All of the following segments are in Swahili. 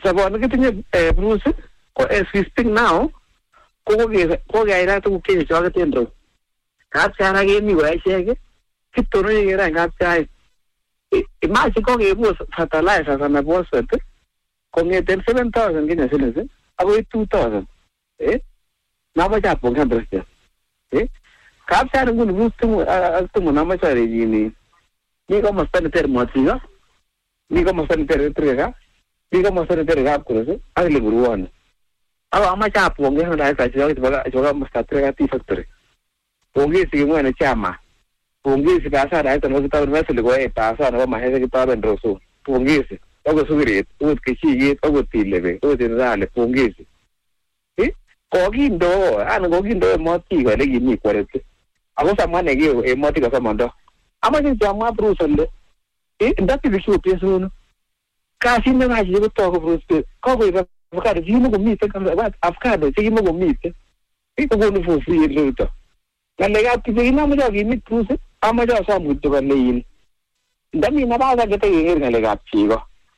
sabon kitinye Bruce ko as we speak now ko gaira to ke joga tendro kapsa ge mi wa shege kitoro ge ra kapsa imagine ko ge bus fertilizer sana boss ko ngeten 7,000 gina silese abo 2,000 nama ja po kan drasya kapsa ngun gustu astu nama cha re ni ko mastan ter motiga ni ko mastan ter trega ni ko mastan ter gap kurase agle guruan aba ama cha po nge handa ka joga mastan trega ti factory pongi si mo na chama pongi si ka sa dai to no ta no se le go pa sa no ma he ke ta ben roso pongi si ogo sugiri ut ke chi ye ogo ti leve o de dale pongi si Kogindo, Gogindo moti le gini kwarete. Ako sama nege moti ka samando. Ama ni jama bruselle. Ndati bishu peso no. Kasi na ngaji ko to ko bruspe. Ko ko avocado jimo ko mite ka avocado jimo ko mite. Ko no fo free luto. Na lega ti na mo jogi mit bruse. Ama jo sa mutto ka lein. Ndami na ba ga te ngir na lega chigo.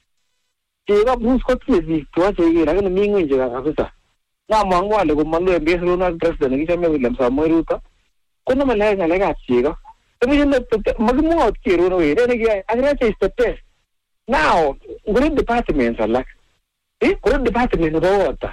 Chigo brus ko ti di to che ra no mingo je ka afisa. Na mangwa le ko manlo besro na president ki chame William Samoei Ruto kono mala ga lega chigo to mi no magmo out kiro no ere ne ga agra che step now grid department salak grid department no bota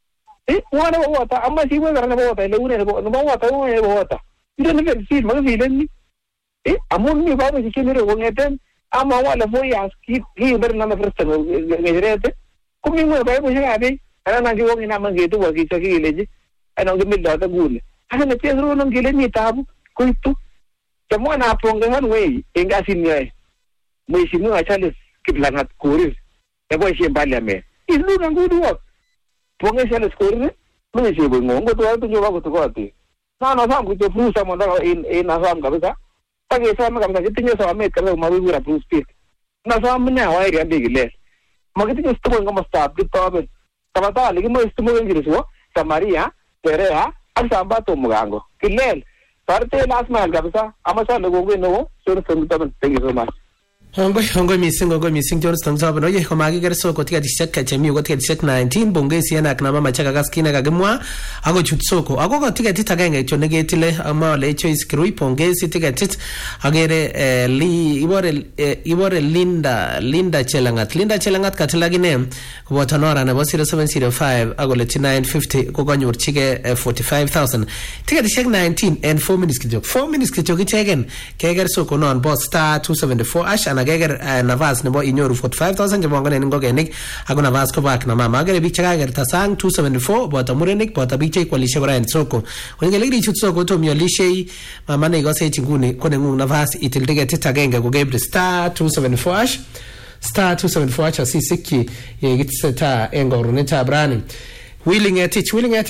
wana bota amma si mo garna bota le une no bota une bota ire ne ver mag vilen ni amon mi ba mi chine ro ngeten amma wala foi aski hi ber na president ngejrete kumi mo ba mo ga be ana nangi wongi na mangetu wa kicha kileje ana ngi milda ta gule ana ne pedro no ngile ni tabu kuitu tamo na ponga han we inga sinye mo isimu achale kiblangat kuris e boy shi mbaliame ilu nangudu wa ponga chale kuris mo shi bo ngongo to jo ba to ati na sam ku to frusa mo na na sam kabisa pagi sam kabisa kitinyo sa me kala ma wura fruspit na sam ne wa ri ambigile magiti sto ngoma stop ditobe Tamata lagi mo istumo ngiri so Samaria Perea ang samba to mugango kilel parte last man kabisa amasa logo no so thank you so much Hongo missing Jones Tamzaba no ye komagi gerso ko tika disek chemi ko tika disek 19 bonge siana kana mama chaka gaskina kagemwa ago chutsoko ago ko tika titagenge chone getile ama le choice krui bonge tika tit agere li ibore Linda Chelangat katilagine watanora na 0705 ago le 950 ko ganyor chige 45,000 tika disek 19 and 4 minutes kijo kitegen kegerso ko non boss star 274 ash Geger Navas nebo inyoru 45,000 jabongane ngogenik ago Navas ko bak na mama gere bichaga ger tasang 274 bota murenik bota biche kwalishe bora nsoko wengele ri chutsoko to myolishe mama ne gose chinguni kone ngu Navas itildige titagenga go gebre star 274 ash star 274 ash asisiki ye gitseta engoro neta brani willing atich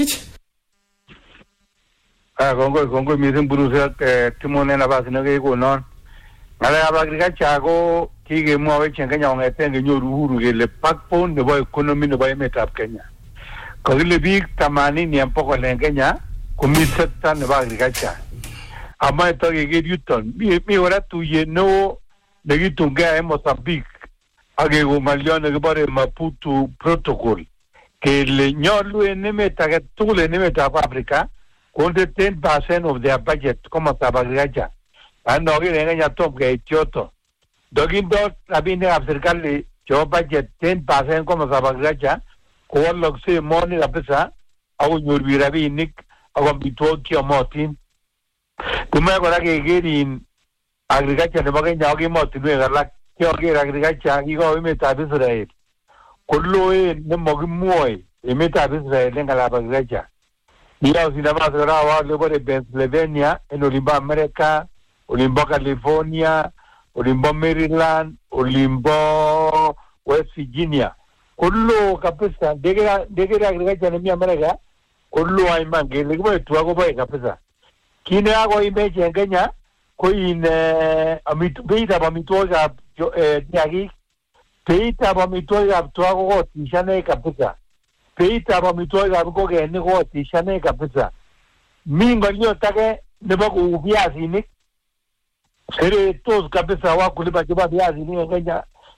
gongo mizin burusa timone Navas ne go non Ala agriculture go kige mo we chenganya ngete nyoru huru gele backbone de boy economy no boy metap Kenya. Ko le big tamani ni ampoko lengenya kumiseta ne agriculture. Ama to ge yuton mi ora tu ye no de gitunga en Mozambique. Age go malione ge bare Maputo protocol que le nyolu en meta que tu le meta Africa con 10% of their budget como agriculture. Ando que venga top que Kyoto. Dogindo abine acercarle yo budget 10% como sabagacha, ko lo se moni la pesa, au nyurbira binik, au bituo kio motin. Kuma ko la que gerin agriculture ne baganya au motin no garla kio ger agriculture igo meta Israel. Kullo ne mogimoy e meta Israel en la agriculture. Mira si la vas a grabar luego de Pennsylvania en Olimba America Olimbo California, Olimbo Maryland, Olimbo West Virginia. Kullu kapisa degera agriculture ne mi America. Kullu ay mangi legbo tu ago boy kapisa. Kine ago image Kenya ko in amitu beita ba mitoga diagi. Beita ba mitoga tu ago tishane kapisa. Beita ba mitoga ko ge ni go tishane kapisa. Mingo nyo tage ne ba ku biasi ni Sere todos cabeza wa kulipa jiba viazi ni Kenya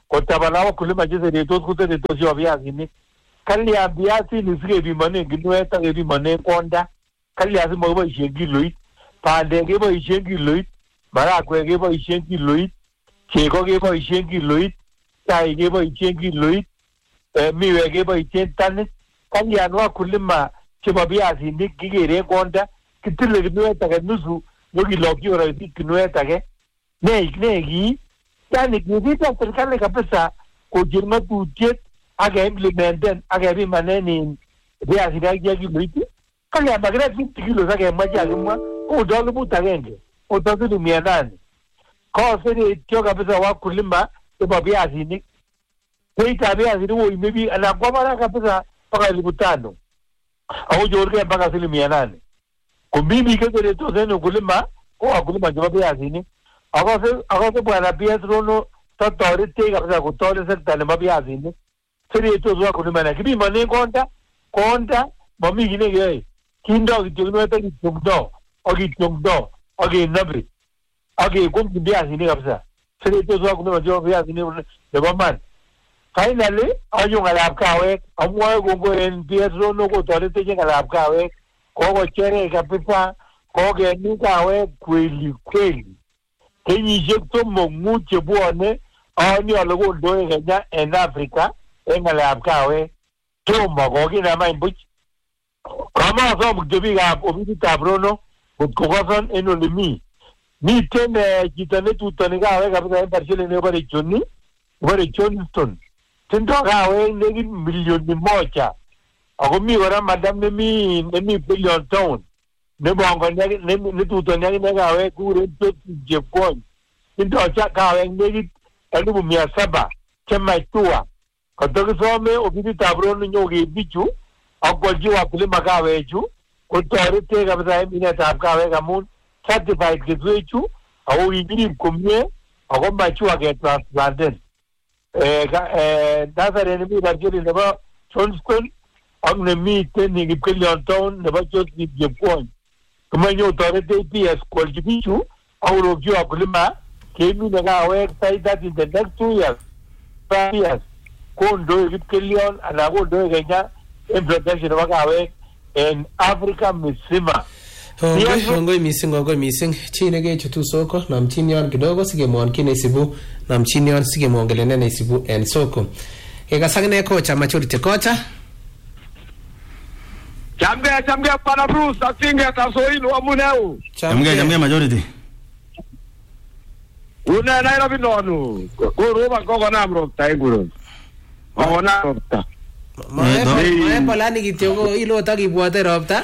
kotabana wakulima cheseretos kuseretos yo viazinik kalya viazinik sikebimane kinuet ak kebimane konda kalya simakiboisien kiloit bandek keboisien kiloit marakwek keboisien kiloit chego keboisien kiloit tai keboisien kiloit miwek keboisien tanit kalya wakulima chebo viazinik kikere konda kitile kinuet age nusu nokilokyi oroisit kinuet age neki yani kibita serikali kabisa kocher ngatutiet akeimplementen akepimanen viazinik ak kiloit kalya makirat 50 kilos akemache akimwa kodo kibut agenge otosini 800 koseretyo kabisa wakulima chebo viazinik beitab viazinik koime biik anan kwa barak kabisa mpaka 5,000 ako chorkei mpaka 800 komi biik cheseretos en ukulima ko wakulima chebo viazinik akose bwana PS Rono totoretech kabisa kotoret sekta nebo viazinik seretos wakulima na kipimanen konda mami kit nekeyoe kindo kityo kinuet akityongdo akenobe akekomchin viazinik kabisa seretos wakulima chebo viazinik nebo man. Finally anyo ngalab kawek amwoe kongoi en PS Rono kotoretech ngalab kawek kokocherech kabisa kokemin kawek kweli kenyisiek 3 chebwone aoni ale kondoe Kenya en Africa en ngalab kawek tomo kokinamany buch kamasom kityo biikab ofisitab Rono kotkokoson en ole miten chito netutoni kawek kabisa en Barcelona nebore Johnston tindo kawek nekit 1,000,000 ako mi kora madam nemi Billion Town nebongoni netutoni akine kawek kuren chepkwony tindo kawek nekit 700,000 chematua katokisome ofisitab Rono nyokeib bichu akwolchi wakulima kawechu kotoretech kabisa en minetab kawek amun certified keswechu ako kikirib komie ako machua ketransplanten Nazareth nemi Barcheli nebo Johnston ak nemiten Kipkelion Town nebo Joseph Jepkwony komanyo toretech PS kwolchi bichu akorokchi wakulima kemine kawek that in the next 2 years 5 years kondoe Kipkelion anan kondoe Kenya en protection nebo kawek en Africa misima. Ngoi missing chi nekechutu soko namchini yon kidogo sikemwon kine isibu namchini yon sikemwon kele nene isibu en soko ekasakine kocha maturity kocha Chamge pana Bruce atinge tasoin wa muneu chamge majority una Nairobi nonu kuruba koko namro taiguro ona ropta Mae polani kityo ko ilot akibwote ropta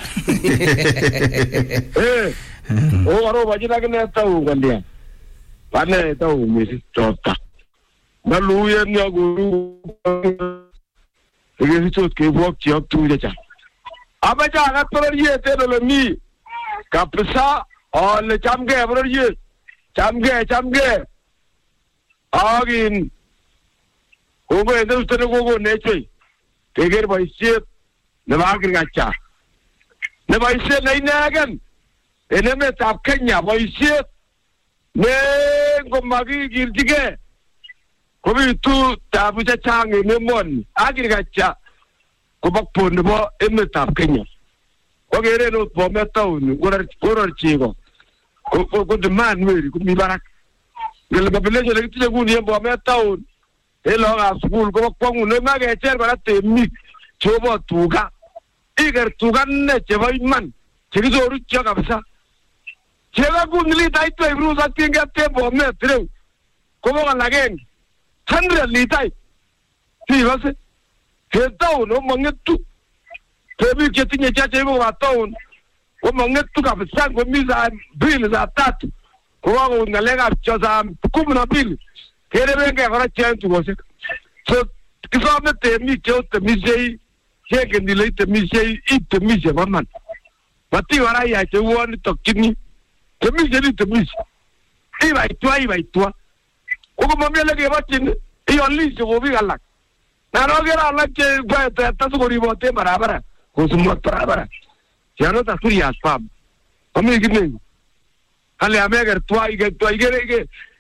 roba jina kene tau kandia pane tau misi ropta naluye nyaguru egesi tot ke bok chiok tuja cha abaja agat porye telo mi kapsa ole chamge porye chamge agin kogo endustene kogo nechoi keger boisiet nebo agriculture ne boisiet ne inegen en emetab Kenya boisiet ne ngomagigirchige kobitu tabu chechang en emoni agriculture kobakpon nebo emetab Kenya kokere no Bomet town koror chego ko demand weri kumi barak ngel population kitinye kuni en Bomet town elogab school kobakwangu ne magecher kora temik chebo tuga iger tuga ne chebo iman chekizoru chyo kabisa chega kuni litait to ibru sa tinga tembo metreu kobo kalageng 100 litait tibase ke town o mangetu temik chetinye chache ibo ba town o mangetu kabisa ngomiza bill za tatu kobo ngalegab choza 12 kerebenge kora chentu gose so kisome temik temisei chekendile temisei itemishe baman bati wara ya chewoni tokini temisei ibaitwa kogo mamele ke bachin iyolisi ko bigalak na rogera alake kwete tasugori bote barabara kusumwa barabara yano tasuri aspam ami gine ale ameger twa ige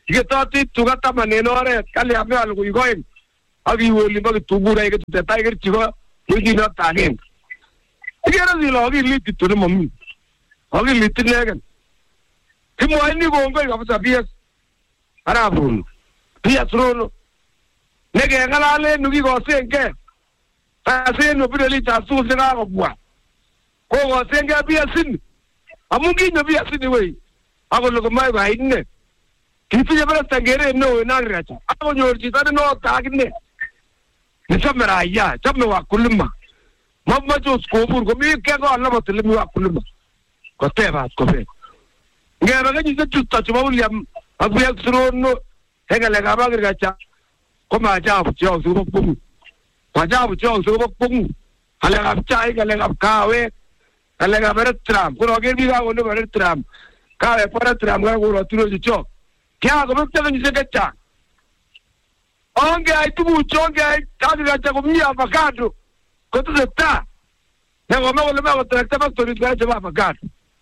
iketoti tuga taman en oret kali ame al kuikoen ak iwoli ba kitubura iketute tiger chiko wikino tagen ikera zilo akiliti tuni mami akiliti negen kimwaini kongoi kabisa PS arap Rono PS Rono nekeng'alalen nukikosengei kasen nobireli chasus nekakobwa kokosengei PS ini amu kinyo PS ini wei akole komoe koyait ne kitinye beresta keret neo en agriculture akonyor chito ne noto akine nechome raia chome wakulima mamoche kobur komi kekol labati lemi wakulima kotebat kobek ngebe kenyisiek chuto chebo William ak PS Rono en ng'alekab agriculture ko maajabu cheyookse kobo kwong'ut maajabu cheyookse kobo kwong'ut ng'alekab chaik ng'alekab kawek ng'alekab erektram konoker biik akonebo erektram kawek bo erektram kakorotinwek chechok kiakobekto kenyisiek chechang ongeyai tuguchu ongeyai agriculture komie avocado kotesetai nekome kole me koterekta factories kora chebo avocado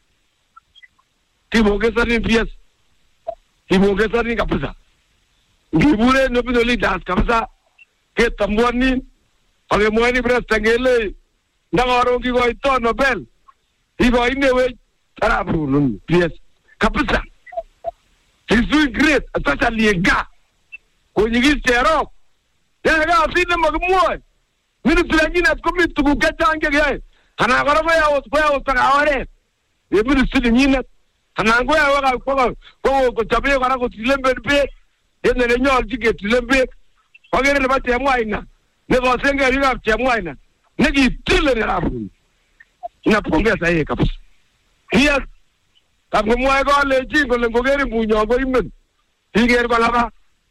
kimongesonin PS kimongesonin kabisa ngiburen opinion leaders kabisa ketambuanin akemwoini president kele ndakaron kikoito Nobel ikoinewech arap Rono PS kabisa. He's doing great, especially in gaa konyigis Cherop kasit nemakimwoe ministry nenyinet komi tuguk chechang chekeyoe anan kora koyaot baka oret en ministry nenyinet anan koyae kochobe kora kotilen beek en elenyolchin ketilen beek akere nebo Chemwaina nekosengei biikab Chemwaina nekitile arap Rono napongeza yeye kabisa. Yes, kamwomwoe kolenjin kole ngokerin bunyo koimen iker kolaba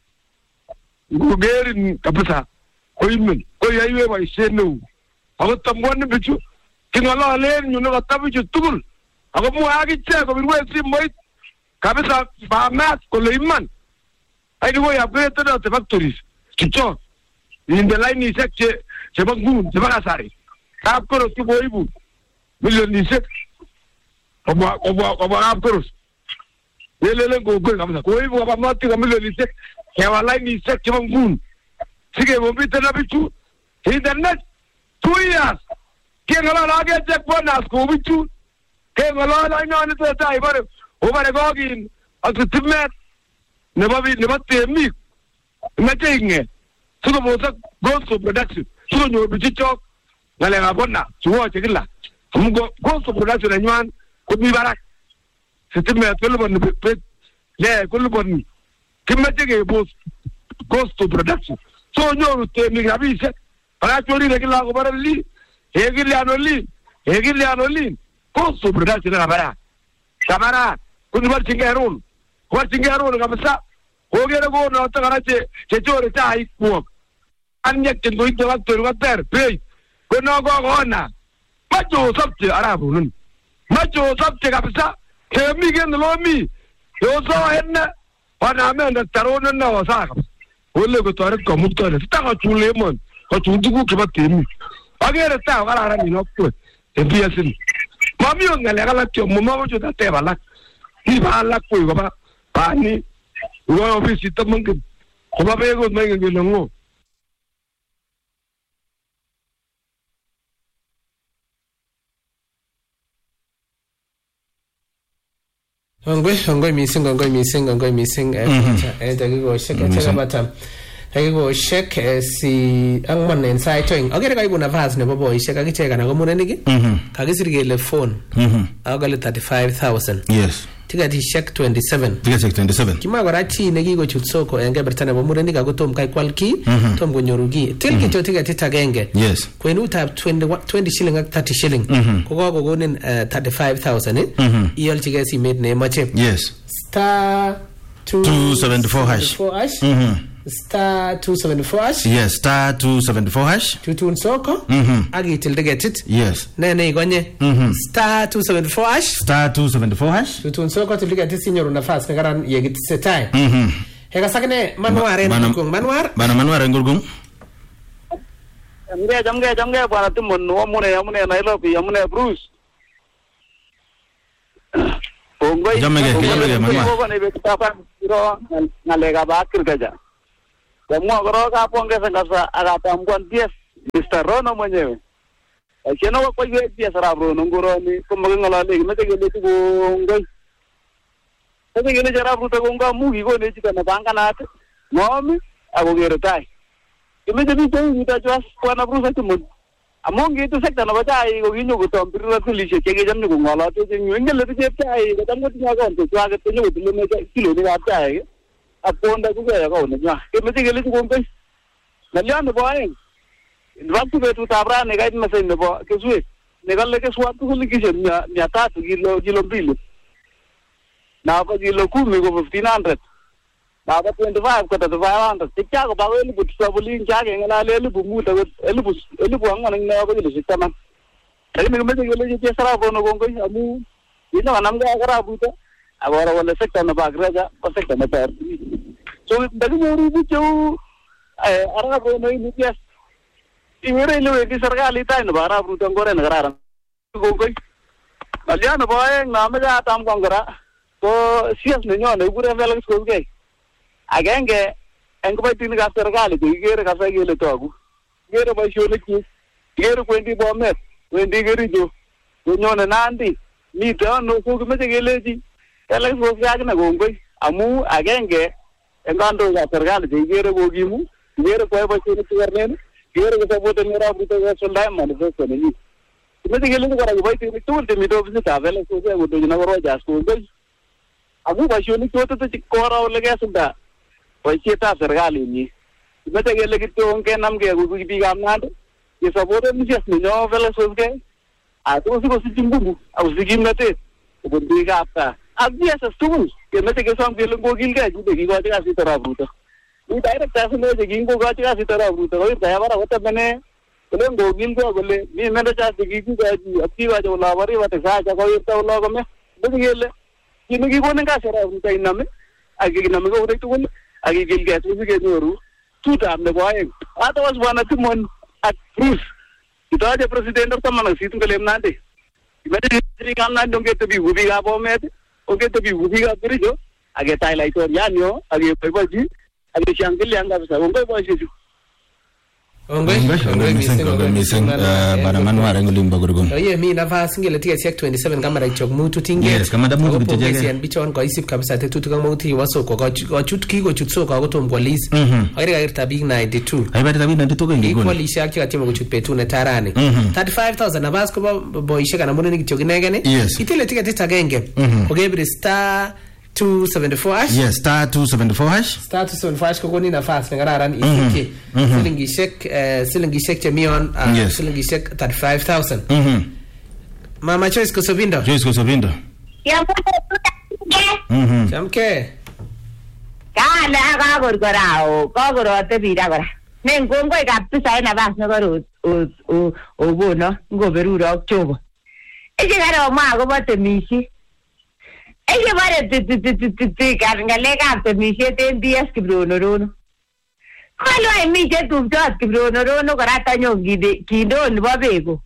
ngokerin kabisa koimen koyoiwe boisiet neu ako tamwoni bichu king'ololen nyu nekata bichu tugul ako mwoe akichek kobirwech simoit kabisa bamat kole iman aini upgradenote factories chuchok inde lainishek chebo nguni chebo kasari kapkoros koibu milionishek kobwa kapkoros lelelen kokoi kabisa koibu koba motik milionishek kewa lainishek chebo nguni sikebombiten na bichu internet 2 years keng'olole akechek bonus kou bichu keng'olole ainoni tesetai obare kokin ak sitimet nebo temik imache ing'et sikobosak cost of production sikonyor bichuchok ng'alekab bonus chewoche kila amu cost of production nenywan komi barak sitimet koliponi koliponi kimache kebos cost of production so nyoru temik rabisiek akachorire kila akobore li ekilian olin cost of production kabarak koniborchingei Rono kabisa kokere konoto kora chechore chaik kwok anyekchen koite factory koter bei kono kokona mache osopche arap Rono mache osopche kabisa temik en lomi yosoene wanamen Dr. Rono neosa kabisa ole kotoret komuktoret takachul emoni kochul tuguk chebo temik akere tai kararan inokwet en PS ini mami ot ng'alek alak momokochut ateb alak kiba alak koi koba bani uwa ofisit tamangen koba bekot maingen kele ng'o Kongoi mising dakikoshek si ang'wan en sait oeng akere kaibu nafas nebo boisiek akichek anan ko murenik kakisir kele phone akole 35,000 yes tiketishek 27 kima kora chi nekikochut soko en keberta nebo murenik ako tom kai kwal ki tom konyoru ki til kityo tiketit agenge yes kwenutab 20 shilling ak 30 shilling ko kokokonin 35,000 iolchigei simet neimoche yes star 274 hash star 274 hash yes star 274 hash tutun soko akitil tiketit yes ne ikonye star 274 hash star 274 hash tutun soko til tiketit sinyoru nafas nekaran yekitesetai hekasakine Manwar en Ngurgung Manwar en Ngurgung Jamge bwana Timon amune Nairobi amune Bruce Kongoi. Jamege Manwa. Ko ne betapa ro ngalega ba kirkaja. Kamwa koro kapongeza kabisa akatambua ndiye Mr. Rono mwenyewe. Akiona kwa hiyo pia sarabro ngoroni kama ngalale imetegele kongoi. Tegele jarabu tagonga mugi ko ne chikana banganate. Ngomi akogere tai. Imeje bicho itajwa kwa brusa tumun. Amongi itu sekta na bachai ko ginyo ko tompira kulishe chege jamni ko ngalato ngengele te chai ko tamgo tinya ko to twaga te nyo tulo me kilo ni bachai. Aponda ko ya ko ne nya. Imeje gele ko ngoi. Naliano boy. Waktu betu tabra ne gaid mesen ne bo keswe. Ne galle ke swat ko likishe nya tatu kilo mbili. Na ba kilo 10 ko 1500. Na ba 25 ko 500. Tikya ko ba weli but sabuli njage ngala le lu muta lu angana ngana ba le sistema. Tadi me me gele je sara bono gongo amu ina namga agara buta agora wala sekta na bagraja ba sekta na par. So dagi moru bicho ara bono ni pias. Iwere ile ke sargali tai na bara buta ngore na gara gongo. Aliano boy na me ja tam gongora. So sias ne nyo ne gure vela ko ge. Agenge engko tin ga serikali ko igere ka sagele togu igere ba shole ki igere kwendi bomet kwendi gerijo nyone nandi mi to no ko mete geleji ele so ga na gongoi amu agenge engando ga serikali ko igere go gimu igere ko ba shole ki garnen igere ko sabote mera buto ga solda manifesto ni mete geleji ko ra go tin to te mi do visita vele so ga go do na ro ja so go amu ba shole ko to ko ra ole ga sunda Paisita serikali ni. Mete gele gitu onke namge gugu biga amnade. Ye sabore mjes ni no vela sozge. Atu usi ko sitimbu. Au sigim nate. Ubun biga apta. Abia sa students. Ke mete ke som gele go gilga jude gi gati asi tara bruta. Ni direct as no je gingo gati asi tara bruta. Oi dayabara hota mene. Kole go gilga gole. Ni mende cha digi gi gaji. Apti wa jo lawari wa te sa cha ko yeta ulo gome. Budi gele. Kini gi go nenga sera bruta iname. Agi name go utek tu agi gilga tu ge noru tuta amne boy otherwise wana timon at proof ito aja president of tamana situ kalem nande imagine kan na donge to bi ubi ga bomet oge to bi ubi ga birijo age tai lai to yanyo age pebaji age shangil yanga bisa ongo boy situ Ongwe mising bana manwa renguli mbagurugum. Oye mi nafasi ngele tika check 27 kama raichok mutu tinge. Yes, kama da mutu bitejege. Yan bichon ko isip kabisa te tutu kama mutu waso ko chut kigo chut so ko to mpolice. Ayira irta big 92. Ayira tabig 92 ko ngigo. Equally shaki katimo ko chut petu ne tarani. 35000 abas ko boy shaka na munene kichogi negene. Itile tika tita genge. Ogebri star 274 hash. Yes, star 274 hash. Star 274 hash ko ni nafasi ngararan isiki. Silingi shek chemion silingi shek 35000. Mama Choice Kosovindo. Choice Kosovindo. Chamke. Kala ka gorgorao, ko gorote bira gora. Nengongo ikapisa ina bas no goro obono ngoberuro chobo. Ege gara ma go bote mishi. Ege bare karngale ka te mishi te dias kibrono rono. Kalo ai mishi tu jot kibrono rono garata nyongide kindo ndobego.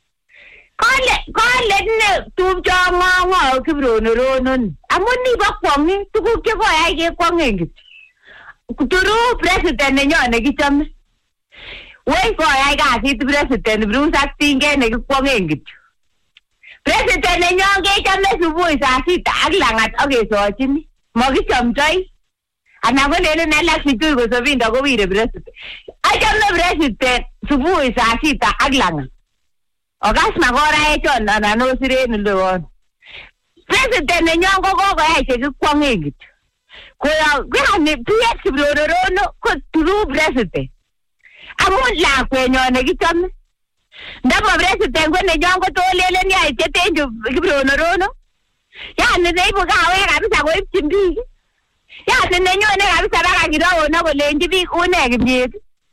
Kale ne tu jongo kibrono rono. Amoni ba kwangi tuku ke ko ai ke kwangi. Kuturu president nyone gichame. Wei ko ai ga si president Bruce Actinge ne kwangi. President nyonge chame subui saa sita aklangat akesochin makichamchoi anan ko lelen alak Kitui Kosovindo kowire president achame president subui saa sita aklangat okas makora echon anan osiren olewon president nenyon ko kokoyai chekikwongen kityo koyani PS Kiprororono ko true president amun lakwenyon nekichame ndabo president ko nenyon ko tolelen yai chetenju Kiprororono yani neibu kawek kabisa koipchin biik yani nenyone kabisa baka kirowono kolenji biik une kimyet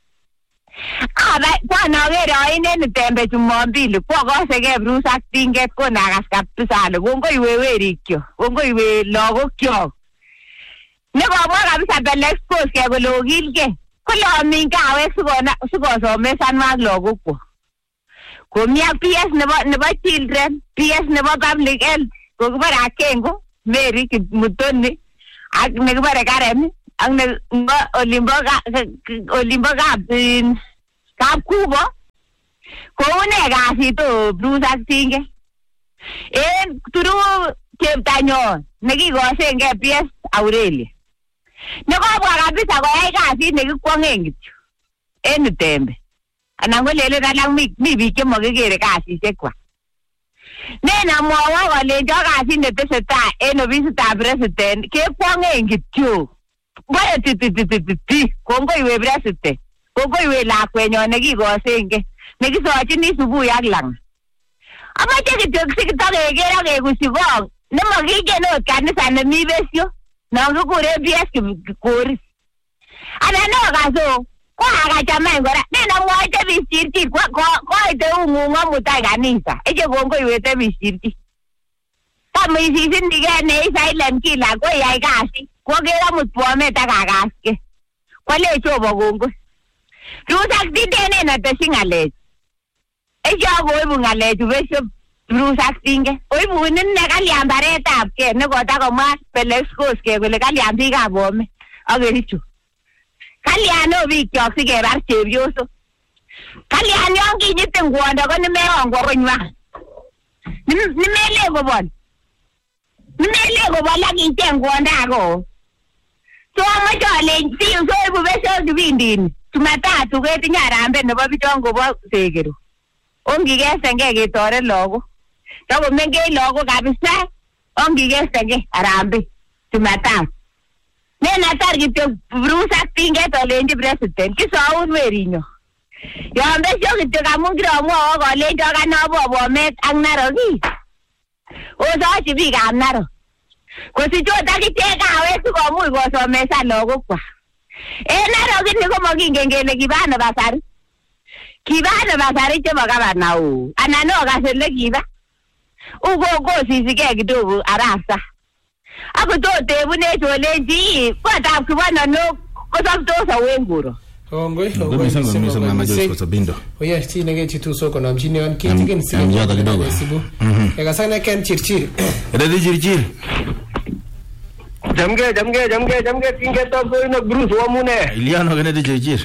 kwanoker oinen tembe Jumapili kwokoseke Bruce Actinget konakas kabisa ale kongoiwe werikyo kongoiwe lagokyok nekomwa kabisa belexpose kole okilgei kole amin kawek sikosomesanwa ak lagokwok komi ak PS nebo children PS nebo public health kokibore Akengo Mary Mutoni ak nekibare Karen ak olimbo kap Kubo koune kasito Bruce ak Tinge en turu cheptanyon nekikosenge PS Aurelia nekobwa kabisa koyai kasit nekikwongen kityo en Utembe anan kolelen alak mi biik chemakikere kasisiekwak. Nena mwawa kolenjo kasit netesetai en ofisitab president kekwongen kityo. Boye tititititi kongoiwe president kongoiwe lakwenyon nekikosenge nekisochini subui ak lang. Amache kityo sikitokeker ak kekusikong nemakiken ot kanisa nemi besyo non kikuren PS Kipkoris. Anan okaso ko akachamany kora nena mwoite bichirchir koite ung'ung amutai kanisa eche kongoiwete bichirchir kamisisindige nei silent killer koyai kasi koker amut Bomet ak akaske kwale chobo kongoi Bruce ak Tinge natesyi ng'alechu eche akoibu ng'alechu besyo Bruce ak Tinge oibu inne kalyan baretab ke nekotakomwa Felix Koskei kole kalyan biikab Bomet ak Kericho. Kalyan biik kyok sikebar chepyoso. Kalyan yon kinyite ngwondo ko nimeon koronywan. Nimele kobol ak icheng ngwondo ako. So amache ale so ibu besyo kibindini. Jumatatu ketinye arambe nebo bichon kobo Sekero. Ongikesenge ketoret lagok. Takomengech lagok kabisa ongikesenge arambe Jumatatu. Nena tar kityo Bruce ak Tinge tolenji president kisaun werinyo. Yon besyo kityo amun kiromwowo kolenjo kanobwo Bomet ak Narok osachi biikab Narok kosich ot akichek kawek sikomuch kosomesan lagokwak. En Narok ini komakingen kele kibano basari chebo gavana anan okas ole kiba ukokosisike kidogo arasa. Ako totebunech olenji kotab Kibonono kosoptos awenguro. Kongoi mama Joyce Kosobindo. Oye chinege chitu soko namchini yon kitigen sibu. Amjata kidogo. Ekasana Ken Chirchir. Ready Chirchir. Jamge Tinge top so ino Bruce wamune. Iliano Kennedy Chirchir.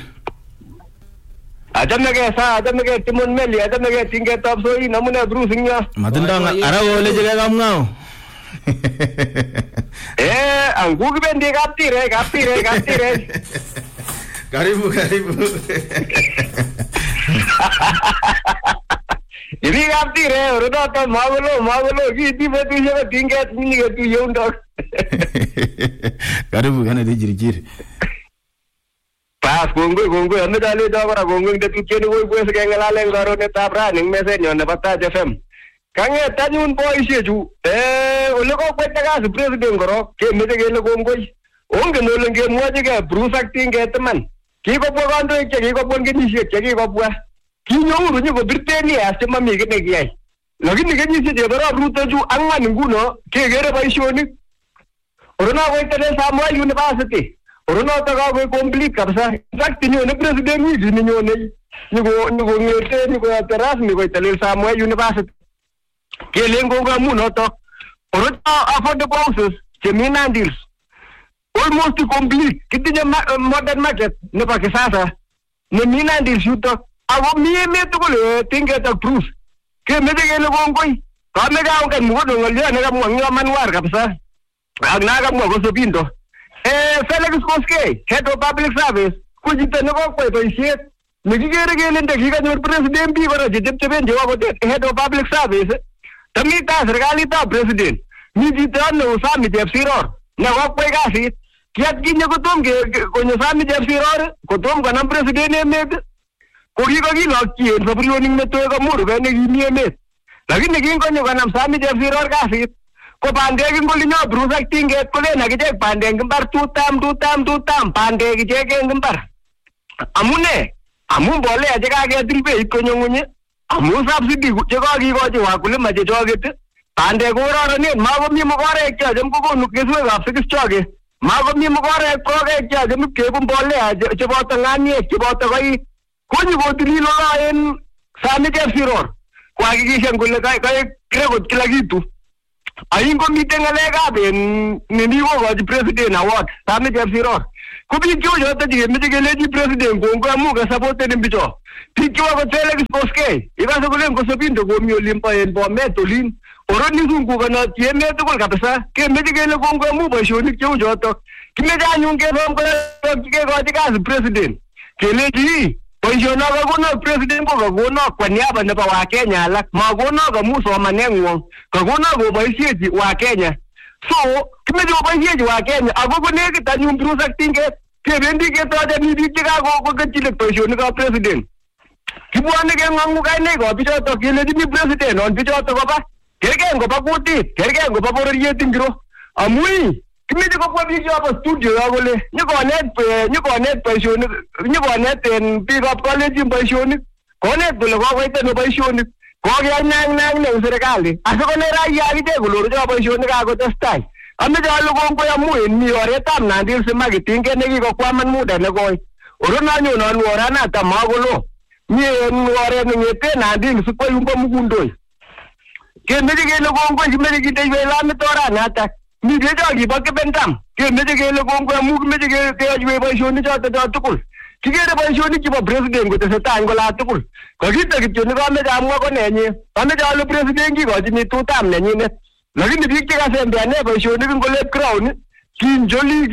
Adamege Timon Meli adamege Tinge top so ino mune Bruce nya. Matindanga arawo le jega kamngao. Anguki bendi kaptire. Karibu. Ibi kaptire, urudoto magolo, kiti betu shebe Tinge nyinge tu yondok. Karibu Kennedy Chirchir. Pas kongoi, ame dale dawara kongoi de tukeni woi kwese kengalale ngaro ne tabrani ngmesenyo ne Taj FM. Kange tanyun boisiechu ole ko kwete kasi president korok kemeche kele kongoi ongen ole ngemwochige Bruce ak Tinge timan kikobwa kandoik chekikobwa kenyisiek chekikobwa kinyoru nyikobirten yeas chemami kit nekiyai lakini kenyisiek cheborop rutochu ang'wan nguno kekere boisionik orono koitele Samuel University oronoto kakoik complete kabisa fact nyone president wiki ninyone nyikong'ete nyikoyote rasmi koitele Samuel University kelen kongamu noto oroto affordable houses chemi Nandils almost complete kitinye modern market nebo kisasa nemi Nandils yuto ako mi emet tugul Tinge ak Bruce kemeche kele kongoi kameche aungen mukono ng'olyo nekamwa ng'yomanwar kabisa ak nakamwa Kosobindo Felix Koskei head of public service ko chito nekokwai boisiet nekikere kele ndikikanyor president biik kora chetepchepen chekokotet head of public service tamita serikalitab president mi chito neu Sami Chepsiror nekokwai kasit kiatkinye kotom konyo Sami Chepsiror kotom konam president emet ko kikokilokyi en saburionik metoi komurubet nekimi emet lakini kingonyo konam Sami Chepsiror kasit ko bandek ingolinyo Bruce ak Tinge kolen akichek bandek imbar tutam bandek ichek eng imbar amune amu mbolea chekaketil beit konyo ng'uny amu subsidy chekakikochi wakulima chechoket bandek kororonen makomi mokorek chachem kokonu keswekab sikis choke makomi mokorek kokek chachem ipkeibu mbolea cheboto ng'aniek cheboto koik konyokotilil en Sami Chepsiror kuhakikishan kole kaek record kila kitu Aingo miten ngalekab nini kokochi president award Sami Chepsiror. Ko biik choto chekemeche kelechi president kongoi amu kasupporten bicho. Biik chekakotele kisposkei. Ikase kole ngosobindo komi olimpo en Bomet olin. Oroni zungukanoti emet tugul kabisa. Kemeche kele kongoi amu boisionik cheu chotok. Kimeche anyun kesom kekochi kasi president. Kelechi boisionok kakonok president ko kakonok kwa niaba nebo Wakenya alak. Makonok amu somaneng'wong. Kakonok koboisiechi Wakenya. So, kimeche koboisiechi Wakenya ako konekit anyun Bruce ak Tinget. Kebendi ketocheni biik chekakoketchile boisionikab president. Kibwone keng'ong'u kainaikab bichotok kelechini president on bichotok koba. Kergei ngoba kutit, kergei ngoba bororiet ingiro. Amu kimeche kobwa biik chobo studio yo kole nyikonet boisionik, nyikonet biikab kalenjin boisionik. Konet kole kokoit ano boisionik. Kokeyai nang neng serikali. Asikonai raia akichek kolorocho boisionik akotestai. Ameche ale kongoi amu mi oretab Nandi Simaki Tinget nekikokwaman muda nekoi. Oro nanyonon oranato makolo. Mi oret neng'ete Nandi sikwai umbo Mukundoi. Kemeche kele kongoi kimeche kindeiwech lamit oranatak. Mi becho kibo Kibendam. Kemeche kele kongoi amu kimeche keyoiwech boisionik choto tugul. Kikere boisionik chebo president kotesetai eng ola tugul. Kakite kityo nekameche amwa ko nenyi. Kameche ale president kikochini tutab nenyinet. Lakini biik chekasembeane boisionik eng Olet Crown kinjoli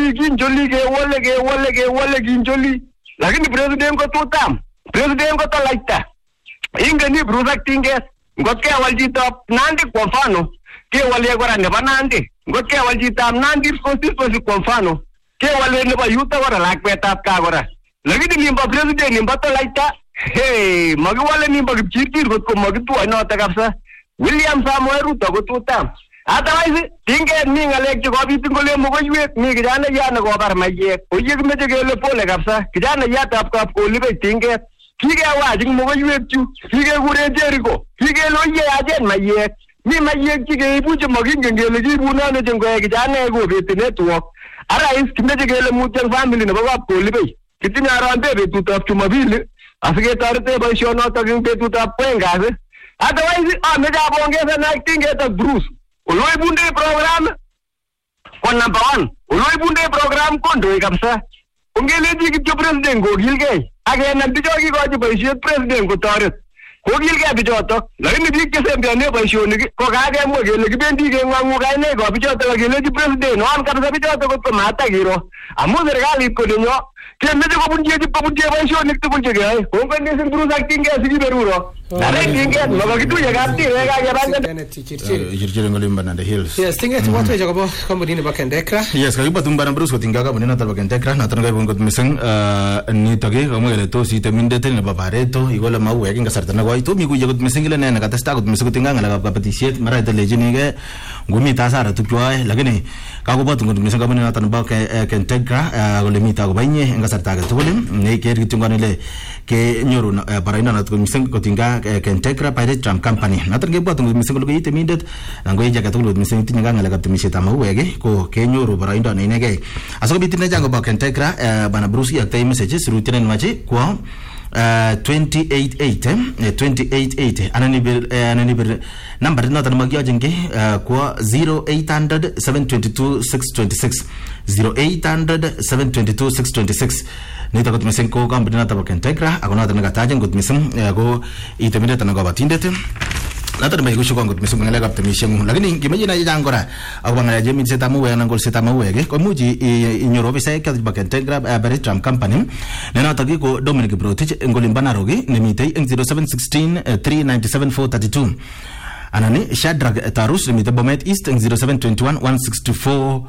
kewole kinjoli. Lakini president ko tutam. President ko tolaita. Ingeni Bruce ak Tinget. Ngot kewal chitab Nandi kwa mfano, kewale kora nebo Nandi. Ngot kewal chitab Nandi constituency kwa mfano, kewale nebo Yuta kora lakwetab kaa kora. Lakini nimbo president nimbo tolaita, makiwale nimbo Kipchirchir kotko makituwa noto kabisa. William Samoei Ruto ko tutam. Otherwise, Tinget mi ngalek chekobit ngole mokoiwek, mi kijanayat nekobar mayek. Oye kimeche kele pole kabisa. Kijanayatab Kapkolibet Tinget. Kikewach ing mokoiwek chu, kikekure Jericho, kikeloye yachen mayek. Mi mayek chekeibu chemakingen kele kiibunano chengoe kijanaek kobeti network. Arais kimeche kele mutyo family nebo Kapkolibet. Kitinye arambe betutab Jumapili, asiketoretee boisionotok ing betutab kwen kasi. Otherwise, ameche apongezan ak Tinget ak Bruce. Oloibunde program ko number 1. Oloibunde program kondoi kabisa. Ongelechi kityo president kokilgei. Akenam bicho kikochi boisiet president kotoret. Kokilgei bichotok. Lakini biik chesembeane boisionik ko kakemwa kele kibendi keng'ong'u kainaikab bichotok akelechi president on kabisa bichotok kotko matakiro. Amu serikalit ko nenyo kemeche kobunche boisionik tugul chekeyoe. Kongoi mising Bruce ak Tinget sikiberuro. Nalek Tinget makakituye kaptirek kakebangan. Chirchir ngoli Mbanande Hills. Yes, Tinget watweche kobo kampuni nebo Kendekra. Yes, kakiba tumbana Bruce kotinga kampuni noto nebo Kendekra noton kaibun kot mising nitok kamwa kele tos itemindet nebo Pareto ikole mauek eng kasarta nekoi to mi kuye kot mising ile ne nekatestai kot mising kotinga ngalekab kabatisiet mara itelejinige ngumi tasara tukyoe lakini kakobot kot mising kampuni noto nebo Kendekra kole mita koba inye eng kasarta age tugul ne ker kityongon ile kenyoru baraindo noto mising kotinga Kendekra Pirate Drum Company noton kebwat kot mising kole itemindet ngo ije age tugul mising tinye ngalekab temisietab mauek ko kenyoru baraindo ne inegei asikobit ne jango ba Kendekra bana Bruce yaktai messages rutinen machi kwa 288 ananibir number noton magyojinge kwa 0800 722 626 0800 722 626 nito kot mising ko kampuni noton bo Kendekra ako noton nekatajen kot mising ko itemindet anan kabatindet noton may kusho kongot mising ngalekab temisiengung lakini kimeje na jang kora ako ngala jemin setamu we nan gol setamu we ko muji inyoru ofisaek kat ba Kendekra Pirate Drum Company ne noton ko Dominic Brotich ngolimbana rogi ne mitei eng 0716 397 432 anani Shadrack Tarus ne mitei Bomet East eng 0721 164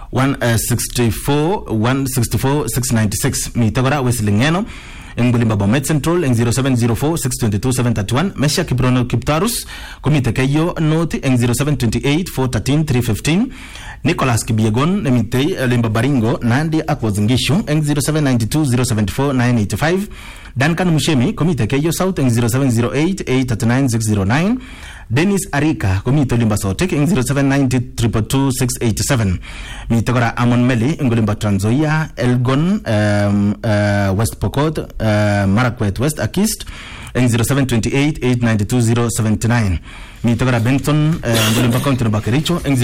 696 mitei kora Wesley Ngeno Ngulimba Bomet Central eng 0704 622 731 Mesha Kibrono Kiptarus komite kayo noti eng 0728 413 315 Nicholas Kibiegon nemitei Limba Baringo Nandi Akwazingishu eng 0792 074 985 Duncan Mushemi komite kayo South eng 0708 839 609 Dennis Arika komite Limba Sotek eng 0790 222 687 mite kora Amon Meli eng Limba Trans Nzoia Elgon West Pokot Marakwet West Akist eng 0728-892-079. Mito kora Benton ngolimba county nebo Kericho eng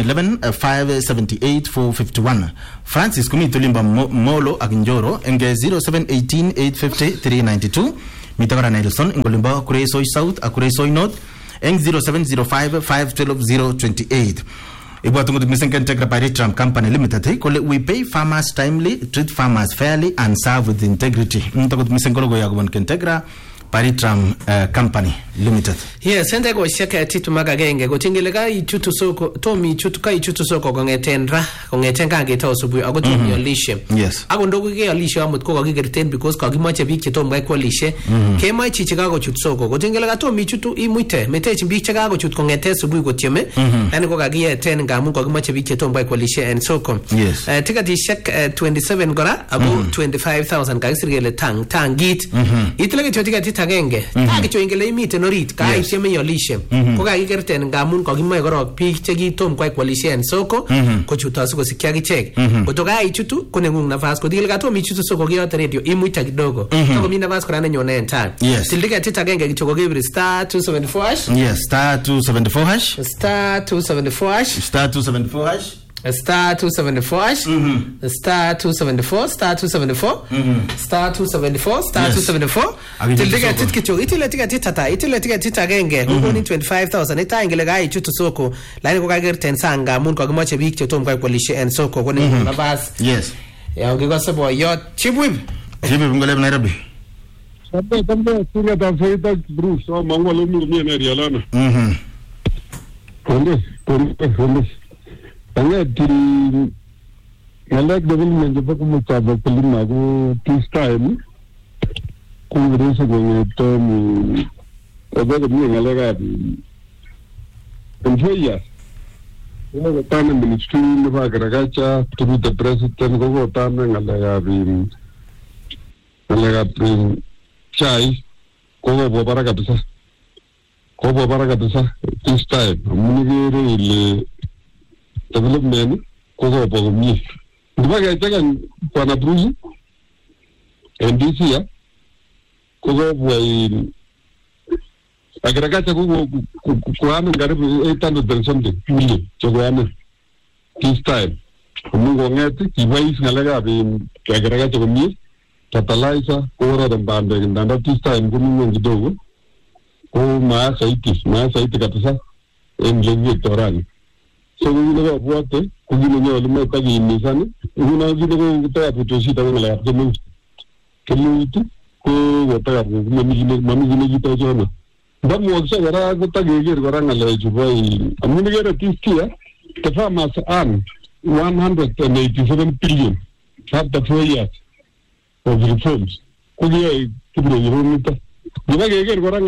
0711-578-451. Francis kumito limba Molo ak Njoro eng 0718-850-392. Mito kora Nelson ngolimba Kuresoi South ak Kuresoi North eng 0705-512-028. Ibwatungut missing Kentegra Paritram Company Limited kole we pay farmers timely, treat farmers fairly and serve with integrity. Mtakut missing kolo goya kubon Kentegra Paritram Company Limited. Yes, ende go shaka titu magagenge go tingelega ichutu soko tomi ichutu kai ichutu soko kongetenra kongetenga ngeta osubu ago tomi yolishe. Yes. Ago ndogo ge yolishe amut ko kagigerten because kagimoche bik chetom ga kolishe. Kema chichi ga go chut soko go tingelega tomi ichutu imuite metech bik chega go chut kongete subu go tieme. Yani ko kagiyeten ngamu kagimoche bik chetom ga kolishe and soko. Yes. Tikati shek 27 gora abo 25,000 kagisirgele tangit. Itlege tikati tagenge. Tagicho ingele imite norit ka ityeme yolishe. Ko kagigerten ngamun kagimoe korok bik chekitom kwai kolishe and soko ko chuto soko sikya gichek. Kutoka ichutu kunengung nafas ko digel gato michutu soko giyote radio imuita kidogo. Ko mi nafas korane nyone enta. Yes. Tildika titagenge gichoko gibri star 274 hash. Yes, star 274 hash. Star 274 hash. Star 274 hash. Star 274 hash. Star 274 star 274 star 274 star 274 tildika titkicho itile titata itile titagenge ngoni 25,000 itangele ga ichutu soko lani ko kagerten sanga mun ko gimoche bik chetom kwai kolishe en soko ko ni nabas. Yes. Ya ngigo sebo yo chibwib ngole Nairobi. Tambe tunga tafaita Bruce au mangwalo mimi na rialana. Konde. Tanga di ngalak development japa ko mutaba kulima ko this time congress ko ngeto mi obo mi ngalaga enjoya ko tana ministry ne ba garagacha to the president ko tana ngalaga chai ko bo baraka bisa this time munigere ile development ko bo mi ndibaga tega kwa Bruce NDC ya ko bo agregata ko ame ngaribu 800 something million ko ame this time mungo ngati kibais ngalaga bi agregata ko mi tatalaisa ko ro bande ndanda this time ko mungo kidogo ko ma saiti kabisa enlevi torani. So we will what we will know the Nissan. We will give the type to sit on the afternoon. Community, who what type of Mammy Tajana. That was a Tagay Goranga to buy. I'm going to get a here. The farmers earn 187 billion after 4 years of reforms. Could you give me your meter? The Tagay Goranga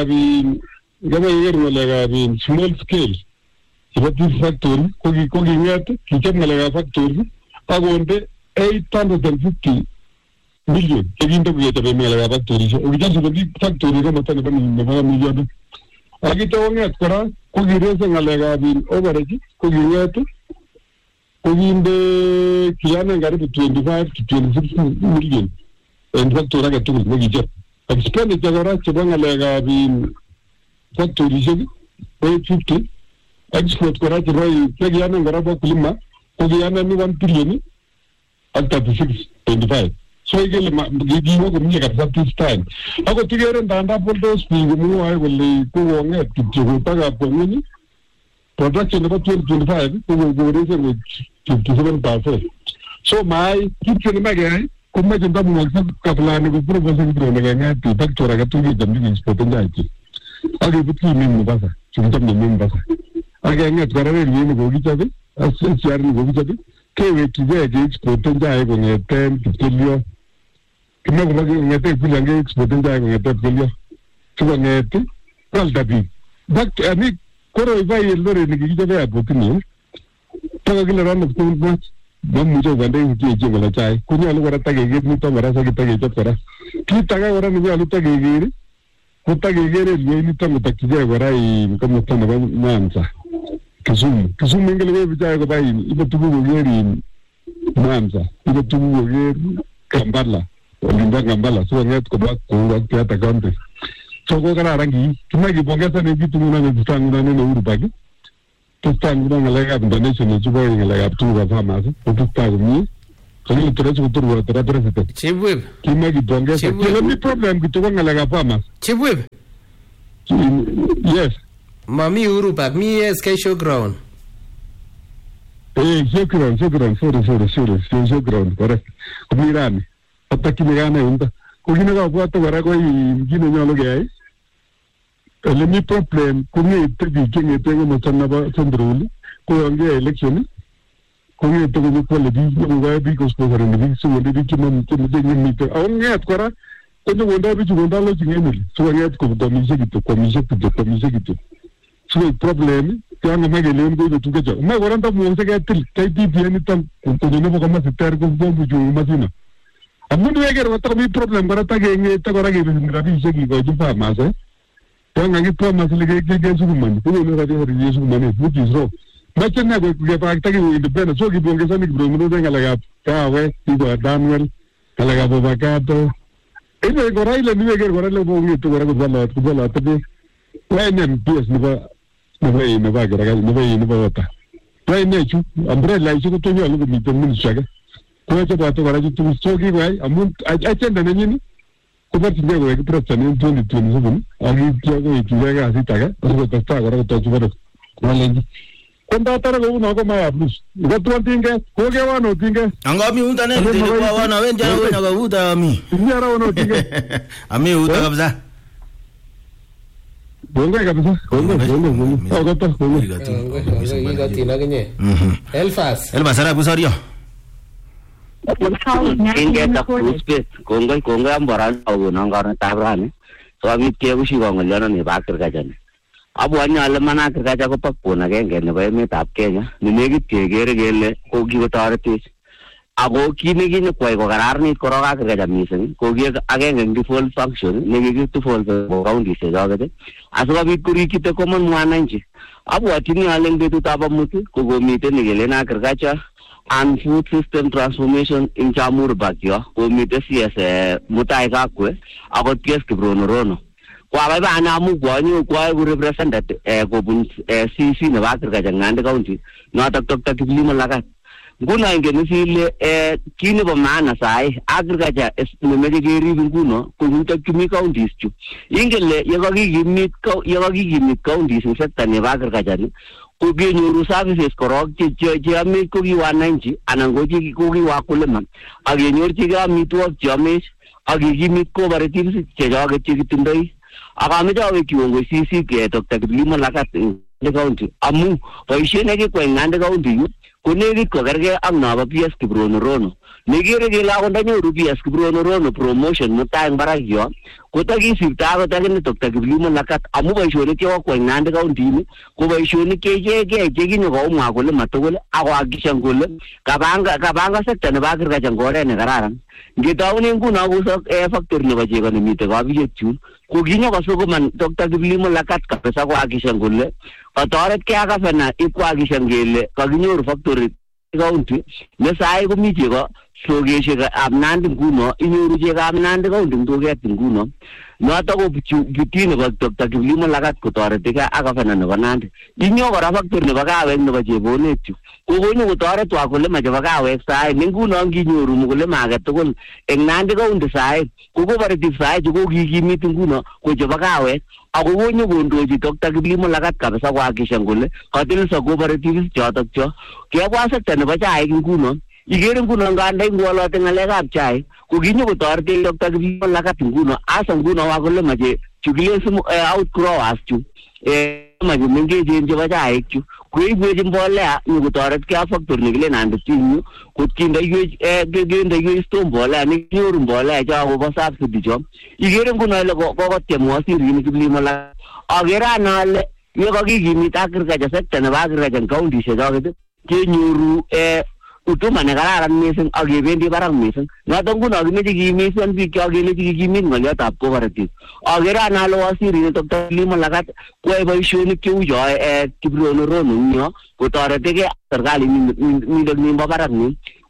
Lega small scale. This factory, Kogi Net, Kitchen factory, I wanted 850 million. Taking to get a Malaga factory. We just a big factory, million. I get on at Kora, Kogi raising a lega being overage, Kogi Net, Kogi in the Kiana got it 25 to 26 million. And what to raga to Kogi. Expenditure Chabanga lega being factory, 850. Export correct roy Kagiana Garaba Kulima, Kogiana 1 billion at 36.25. So I give you at this time. I got together and up those people I will go on it to Taga Pomini. Production about 25, who will go raising with 57%. So my kitchen again, could make a double Kaplan with proposing to back to Ragatuli and exporting IT. I'll give it to me in Basa, to become the member. Again, it's got a really go each other, as since you are in go each other. K to the export and die when you're 10 to kill you. You know, when you take the export and die when you're 10 to kill you. So, well, that be. But I think, Koro, if I learn in each other, I put in you. Tagala run of cool much. Don't move over and take a chai. Could you look at a give me to Marasa to take a for us? Keep Taga and you look again. Put again, you come with a today where I come with some mansa. Kasumu ngelewe vijaya kwa bayi iba tubu ngeri Mwanza iba tubu ngeri Kampala Olimba Kampala so nget kwa bako kwa kiata county So ko kararan ki kima kipongeza ni kitu nguna kustangu na Uhuru Park. Kustangu na ngaleka donation ni chubo ngaleka tuga farmers. Kustangu ni kani turecho kuturwa tara president. Chibweb. Kima kipongeza. Kile ni problem kutoka ngaleka farmers. Chibweb. Yes. Mami Uhuru Park, mi SK Showground. Showground, sorry, Showground, correct. Kumirani. Hata kimegana yunda. Kugina ka kwa to gara ko gino nyalo gay. Le mi problem kuni tebi kenge tengo machana ba sondruli. Ko ange election. Kuni to ko ko le bi ko ga bi ko ko gara ni so wonde bi kimam to de ni to. Ange atkora ko no wonda bi wonda lo jingeni. So ange ko komise gitu. So problem yang magele ngo to tuga. Ma goranta mo se ga til kai di bi ni tam ko no ko ma se ter ko bo ju masina. Amundu eger wata mi problem barata genge ta gora ge rabi segi go jupa masa to ngangi to masa le ge su man ko no rabi hori yesu man which is wrong macha na go ge pa ta ge independent so ge bonge sami bro no denga laga ta we ti go Daniel laga bobakato ene gora ile ni eger gora le bonge to gora go bala ta be wenen pies ni ba gora ni ba wata wenen chu umbrella chu to yo lo mi to mun shaga ko ta ba to gara tu sogi bai amun achenda na nini ko ba tinga go ke protsa ni 2027 agi tiago I tiga así taga ko ta sta gara to chu ba wale konda tara go no ko ma plus go tu tinga ko ge wa no tinga anga mi uta ne de ko wa na wen ja na go uta mi ni ara no tinga ami uta kabza bonga kabza bonga o to Iga tina kenye. Elfas era busario. Ingeta space konga ambaran au nangara tabrani so amit ke ushi gonga lana ni bakir kajane abu anya almana kir kaja ko pakpona genge ne bay met ap Kenya ni negi tegere gele ko gi gotarati ago kini gini koy ko garar ni koroga kir kaja misen ko gi agenge default function negi gi default ko county se jagade aswa bi kuri kite common mwananchi abu atini aleng betu taba mutu ko go mite ni gele na kir kaja and food system transformation in Chamur Bakyo, who meet the CS Mutaikakwe, about Pies Kibrono. Kwa ba na mu kwa ni kwa represented Gobun CC na Bakir Ngande County, not a doctor Kiblima Lagat. Guna ingeni sile kini ba maana sai agriculture is memegeri binguno kunuta kimi counties chu. Ingele yagagi gimit counties in sector ne agriculture. Kugi nyuru services korok ami kugi wananchi anangoji kugi wakulima agi nyorchi ga mitwok chamesh agi gimit cooperatives chejoge chikitindoi akamita we kiwongo CC ke Dr. Kiblima Lagat ne county amu boisione ke kwa ngande county yu kunegi kogerge ak naba PS Kibrono negere ge la gonda nyoru PS Kibrono promotion mutang barakyo kotagi sipta ko tagin Dr. Kiblima Lagat amu boisione ke kwa ngande county ni ko boisione ke ginyo ko mwakole matogole akwa gishangole kabanga sector ne bakir ka jangore ne kararan ngitawune nguna ko factory ne bajego ne mite ko biyetu ko ginyo ko soko man Dr. Kiblima Lagat ka pesa ko agishangole otoret ke aka fena ikwa gishangele ka ginyo factory county ne sai ko mite ko sogeshe ka amnandi nguno inyoru je ka amnandi county ndoget nguno noto ko bitine ko Dr. Kiblima Lagat ko toreti ka aka fena ne banandi inyo ko factory ne bagawe ne bajebonetu kogonyo ko toret wa kole ma bagawe sai nguno nginyoru mu kole ma ga tugul eng nandi county sai ko cooperative sai ko gigimit nguno ko je bagawe ako wonyo kondoji Dr. Kiblima Lagat kabisa kwa kishangole katil sa cooperatives chotok cho kaya kwa sekta nebo chaik nguno igere nguno ngande ngolote ngalekab chai ko kinyo kotoreti Dr. Kiblima Lagat nguno asa nguno wakole mache chukile sumu outgrowers chu mache mengejen chebo chaik chu kuibwechi mbolea nyukotoret kea factory nekile nandi tinyu kot kindaiwech sto mbolea nekinyoru mbolea cho akobo subsidy cho igere nguno ile kokotyem waziri Kiblima Lagat agere anale yekakikimit agriculture sector nebo agriculture countyshek choket kenyoru huduma ne kararan mising akebendi barak mising noto nguno kimeche kiimisen biik cho kelechi kikimit ngolyotab cooperative agere analo waziri Dr. Kiblima Lagat koyoe boisionik cheu choe Kibrono nyo kotoretigei serikali mindok nimbo barak ni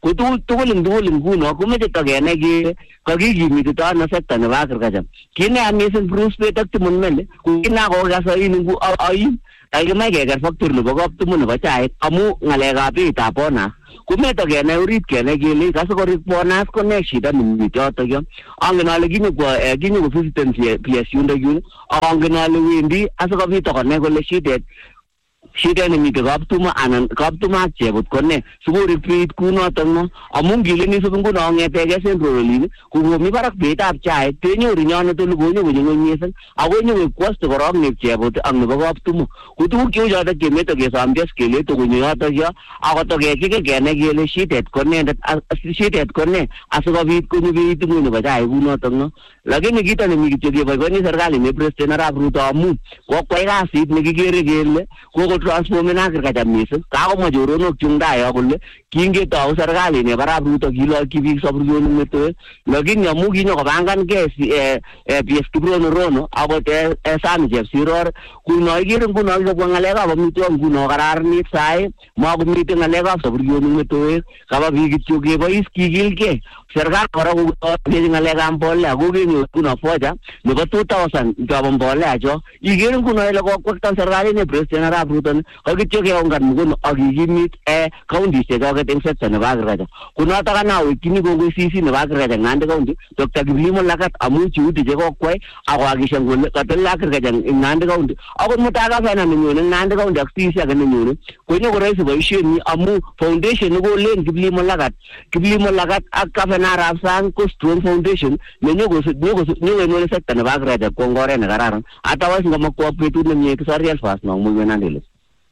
ko tugul nguno komeche tokenai kele kakikimiti ano sekta nebo agriculture kine missing Bruce Bett ak Timon Mele kina kokasoin ayin kakimach keker factory nebo kaptumu nebo chaik amu ng'alekab beitab bonus kumeto kenai orit kenai kele kasikobit bonus ko ne shida nemi chotok yo angen ale kinyo ko visitant PS yundo yun angen ale wendi asikobit konai kole shidet nemite kaptumo anan kaptumo ak chebut kone sikorib beit kunotok no amu ngile nisub nguno ng'eteke Central Olin kokomi barak beitab chaik tenyoru nyonet ole konyo konyo missing ako nyo koste korok neb chebut ak nebo kaptumo ko tuguk cheu chotok chemeto kesom kele tokonyo yotok yo akotokechike kenai kele shidet kone asikobit konyo beit ng'uni nebo chaik kunotok no lakini kito nemi kityo keboiboni serikali ne President Arap Ruto amu kokwai kasit nekikere kele transformen agriculture missing kakomwa choronok chungdayo kole kingetou serikali nebo Arap Ruto kilokyi biik saburionik metoek lakini amu kinyo kopangankei PS Kiprono Rono akot Sami Chepsiror kuno ikere nguno kikobwa ng'alekab amitwogik nguno kararanit sai makomite ng'alekab saburionik metoek kaba biik kityo kebois kikilgei serikali kora kokotochi ng'alekab mbolea kokenyor nguno foja nebo 2000 chobo mbolea cho ikere nguno ile kokwekta serikali ne President Arap Ruto kakityo keungan mkono akikimit counties choket eng sekta nebo agriculture kunotok anawekchini kongoi CC nebo agriculture Nandi County Dr. Kiplimo Lagat amu chiuti chekokwai akoakishan kole katel agriculture eng Nandi County akot mutai gavana nenyone eng Nandi County ak CC ake nenyone konyo koroisi boisienyi amu foundation nekolen Kiplimo Lagat ak gavana Arap Sang ko strong foundation nenyokonole sekta nebo agriculture kwa ngoret nekararan otherwise ngomakwo betut nemie kisorial fast no muy buena ndile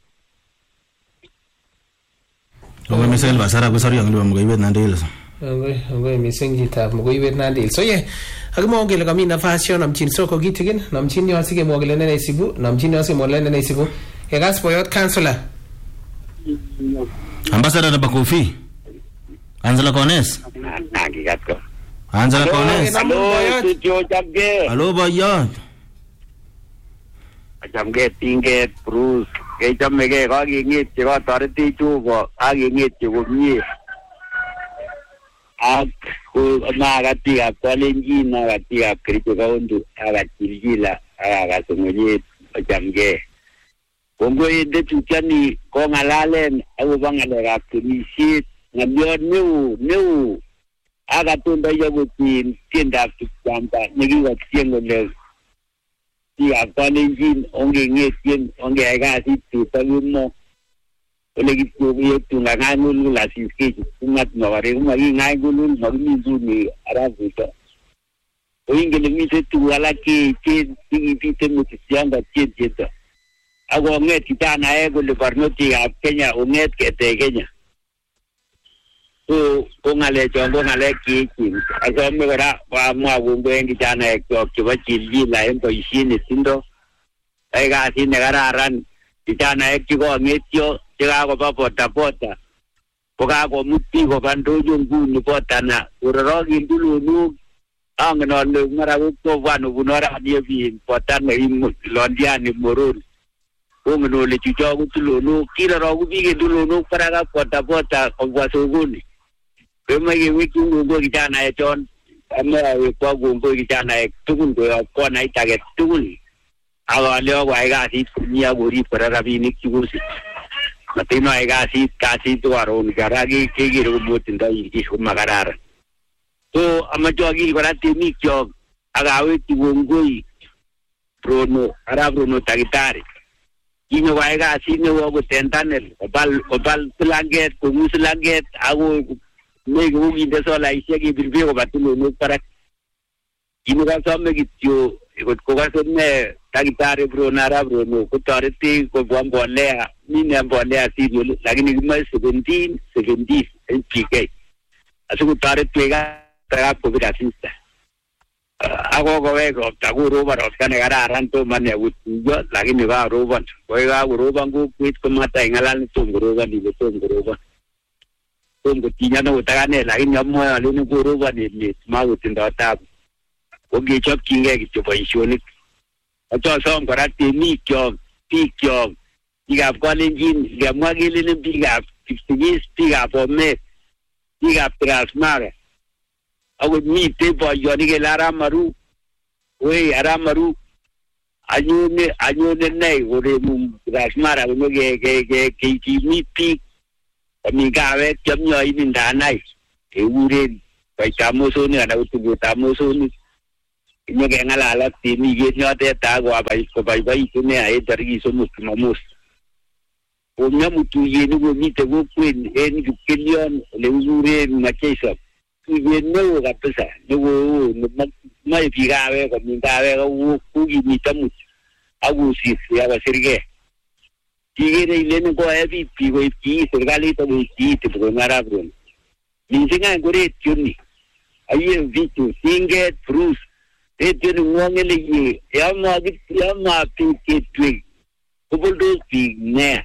Owe misel basara kusari yang liwa mugoibet Nandi Hills. Owe miseng jitab mugoibet Nandi Hills. So ye, akimwa kele kami nafasi yo namchin soko kitigin, namchin yo asike mwagile nene isibu, namchin yo asike mwagile nene isibu. Yegas boyot councillor. Ambassador Bakofi. Angela Kones. Angela Kones. Hello boyot. Chamget tinget Bruce kechomege kaking'et chekotoreti chuko aking'et chekomie ak makat biikab Kalenjin ak biikab Kericho County ak Chilchila ak Kasongonyet ochamgei kongoi tetutioni kong'alalen akobo ng'alekab temisiet ng'oliot neo ak atondoi akot tiendab Kipchamba nekikotien kole biikab Kalenjin ongeng'etien ongeyai kasit betokimo ole kityo ng'ang'ul asiskechu kung'at mokore komaking'any kulul makimi nguni Arap Ruto koingen mite tuguk alak cheechen chekibite metisyon kotien chito akong'et kijanaek kole barnotikab Kenya ong'et ketech Kenya ko ng'alechon ko ng'alek cheechen asome kora amwa kongoi en kijanaekyok chebo Chilchila en boisiet netindo yoe kasit nekararan kijanaek chekong'etyo chekakoba bodaboda kokakomut biik koba ndonyo nguni bodana kororokin tulonok angen ale mara kokobwan kobun orani biik bodana Londiani Moroni kongen ole chuchok ko tulonok kiroroku biik en tulonok barak ak bodaboda kobwa sokoni kemoe kewekyi kongoi kijanaechon ame awekwa kongoi kijanaek tugul koyob konait age tugul ak ale akoyai kasit komie akorib kora rabinik chekosich matinoe kasit koron kora kekere komotindoi komakararan so amache akil kora temikyok ak awekyi kongoi Arap Rono Takitari kinyo koyai kasit neo akot en tunnel kobal silanget kong'u silanget ako mei kokinde solaisiek kebir beek koba tulonok barak kinokasome kityo kokase ne Takitari Arap Rono kotoreti kobwa mbolea mine mbolea siriol lakini kimoe 17 NPK asikotoret biikab kobir asista akokowek ropta korobon ropta nekararan tomo ane kotuiyo lakini karobon koi kakorobon kokwet komatai ng'alal tom korobon ile tom korobon tom kotinyon akot akane lakini amwoe alen korobon emet makotindoi tabu kokechopchingei kityo boisionik achosom kora temikyok biikyok biikab Kalenjin ngemwa kelelen biikab Kipsigis biikab Bomet biikab Transmara akot mitei boyoni kele Aramaru wei Aramaru anyone nei koremu Transmara konyo keimit biik komi kawek chemyoi mindanai kekuren koitab mosonik anan ko tugetab mosonik inyo keng'alal ak temiket nyotet koboiboitu nea en tarikit 3 Jumamos. Kong'amu tuyet nekomite kokwet en Kipkelion ole kikuren Macheisop. Tuyet neo kabisa nekooo nemoe biik kawek komin kawek kokimit amut akosirsi akosirgei. Kikere ile koyoe biik koib kiit serikalit akoib kiit kong'arab Rono. Mising any ko retioni aye vitu singet Bruce retioni ng'wong'ele ye yama biik ketwek koboldos biik nea.